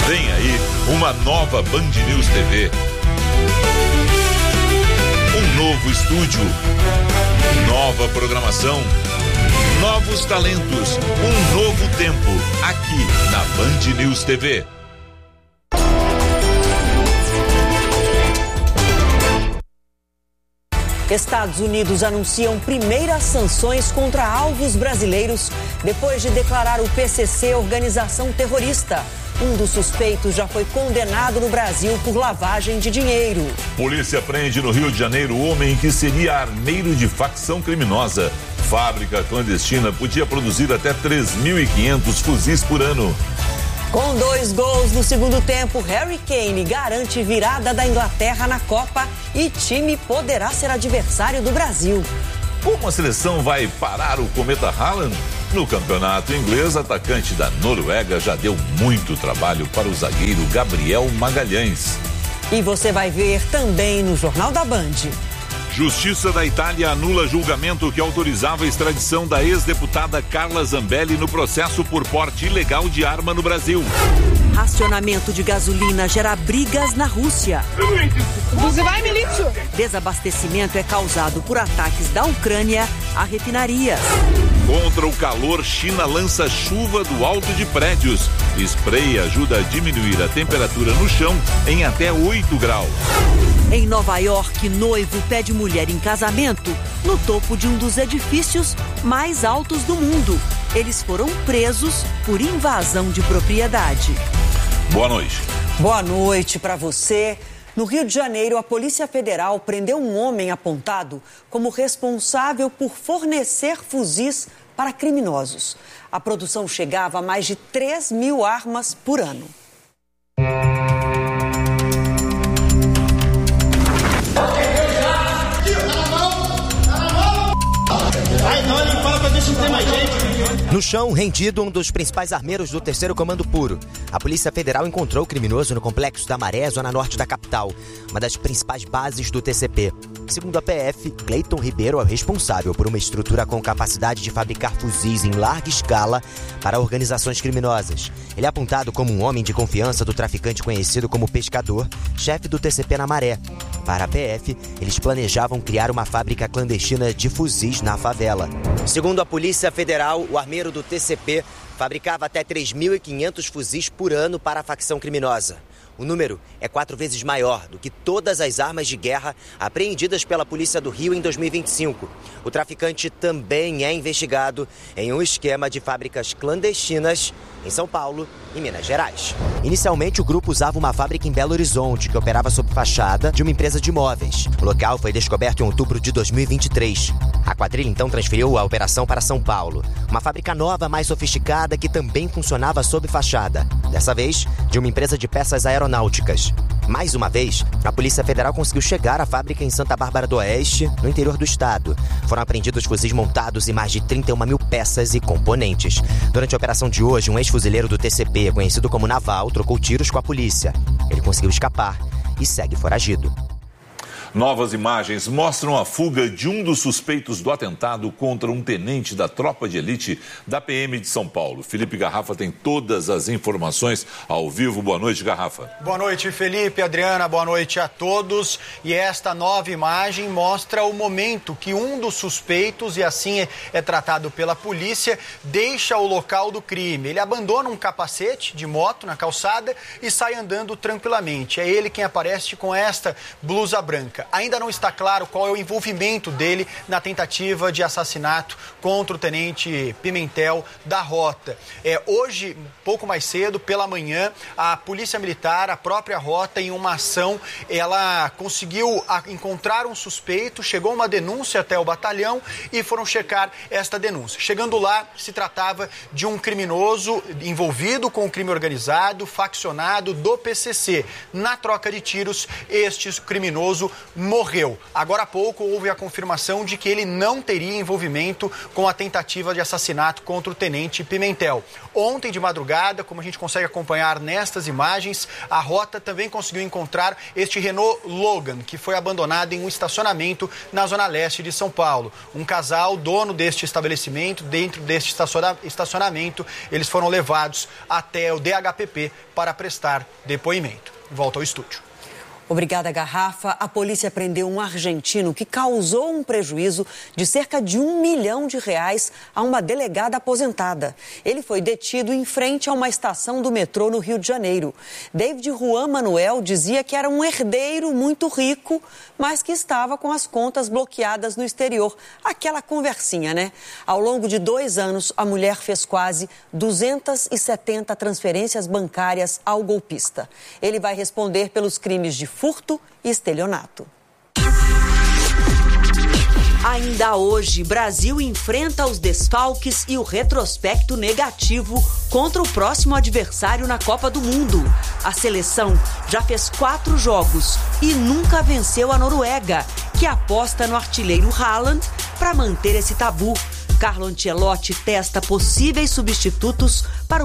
Vem aí uma nova Band News TV. Um novo estúdio, nova programação, novos talentos, um novo tempo, aqui na Band News TV. Estados Unidos anunciam primeiras sanções contra alvos brasileiros depois de declarar o PCC organização terrorista. Um dos suspeitos já foi condenado no Brasil por lavagem de dinheiro. Polícia prende no Rio de Janeiro o homem que seria armeiro de facção criminosa. Fábrica clandestina podia produzir até 3.500 fuzis por ano. Com 2 gols no segundo tempo, Harry Kane garante virada da Inglaterra na Copa e time poderá ser adversário do Brasil. Como a seleção vai parar o cometa Haaland? No campeonato inglês, atacante da Noruega já deu muito trabalho para o zagueiro Gabriel Magalhães. E você vai ver também no Jornal da Band. Justiça da Itália anula julgamento que autorizava a extradição da ex-deputada Carla Zambelli no processo por porte ilegal de arma no Brasil. Racionamento de gasolina gera brigas na Rússia. Desabastecimento é causado por ataques da Ucrânia a refinarias. Contra o calor, China lança chuva do alto de prédios. Spray ajuda a diminuir a temperatura no chão em até 8 graus. Em Nova York, noivo pede mulher em casamento no topo de um dos edifícios mais altos do mundo. Eles foram presos por invasão de propriedade. Boa noite. Boa noite para você. No Rio de Janeiro, a Polícia Federal prendeu um homem apontado como responsável por fornecer fuzis para criminosos. A produção chegava a mais de 3.000 armas por ano. No chão, rendido, um dos principais armeiros do 3º Comando Puro. A Polícia Federal encontrou o criminoso no Complexo da Maré, zona norte da capital, uma das principais bases do TCP. Segundo a PF, Cleiton Ribeiro é o responsável por uma estrutura com capacidade de fabricar fuzis em larga escala para organizações criminosas. Ele é apontado como um homem de confiança do traficante conhecido como Pescador, chefe do TCP na Maré. Para a PF, eles planejavam criar uma fábrica clandestina de fuzis na favela. Segundo a Polícia Federal, o armeiro do TCP fabricava até 3.500 fuzis por ano para a facção criminosa. O número é 4 vezes maior do que todas as armas de guerra apreendidas pela Polícia do Rio em 2025. O traficante também é investigado em um esquema de fábricas clandestinas em São Paulo e Minas Gerais. Inicialmente, o grupo usava uma fábrica em Belo Horizonte, que operava sob fachada de uma empresa de imóveis. O local foi descoberto em outubro de 2023. A quadrilha então transferiu a operação para São Paulo, uma fábrica nova, mais sofisticada, que também funcionava sob fachada. Dessa vez, de uma empresa de peças aeronáuticas. Mais uma vez, a Polícia Federal conseguiu chegar à fábrica em Santa Bárbara do Oeste, no interior do estado. Foram apreendidos fuzis montados e mais de 31.000 peças e componentes. Durante a operação de hoje, um ex-fuzileiro do TCP, conhecido como Naval, trocou tiros com a polícia. Ele conseguiu escapar e segue foragido. Novas imagens mostram a fuga de um dos suspeitos do atentado contra um tenente da tropa de elite da PM de São Paulo. Felipe Garrafa tem todas as informações ao vivo. Boa noite, Garrafa. Boa noite, Felipe, Adriana, boa noite a todos. E esta nova imagem mostra o momento que um dos suspeitos, e assim é tratado pela polícia, deixa o local do crime. Ele abandona um capacete de moto na calçada e sai andando tranquilamente. É ele quem aparece com esta blusa branca. Ainda não está claro qual é o envolvimento dele na tentativa de assassinato contra o tenente Pimentel da Rota. Hoje, pouco mais cedo, pela manhã, a Polícia Militar, a própria Rota, em uma ação, ela conseguiu encontrar um suspeito, chegou uma denúncia até o batalhão e foram checar esta denúncia. Chegando lá, se tratava de um criminoso envolvido com o crime organizado, faccionado do PCC. Na troca de tiros, este criminoso morreu. Agora há pouco houve a confirmação de que ele não teria envolvimento com a tentativa de assassinato contra o tenente Pimentel. Ontem de madrugada, como a gente consegue acompanhar nestas imagens, a Rota também conseguiu encontrar este Renault Logan, que foi abandonado em um estacionamento na zona leste de São Paulo. Um casal, dono deste estabelecimento, dentro deste estacionamento, eles foram levados até o DHPP para prestar depoimento. Volta ao estúdio. Obrigada, Garrafa. A polícia prendeu um argentino que causou um prejuízo de cerca de R$1 milhão a uma delegada aposentada. Ele foi detido em frente a uma estação do metrô no Rio de Janeiro. David Juan Manuel dizia que era um herdeiro muito rico, mas que estava com as contas bloqueadas no exterior. Aquela conversinha, né? Ao longo de 2 anos, a mulher fez quase 270 transferências bancárias ao golpista. Ele vai responder pelos crimes de furto e estelionato. Ainda hoje, Brasil enfrenta os desfalques e o retrospecto negativo contra o próximo adversário na Copa do Mundo. A seleção já fez 4 jogos e nunca venceu a Noruega, que aposta no artilheiro Haaland para manter esse tabu. Carlo Ancelotti testa possíveis substitutos para o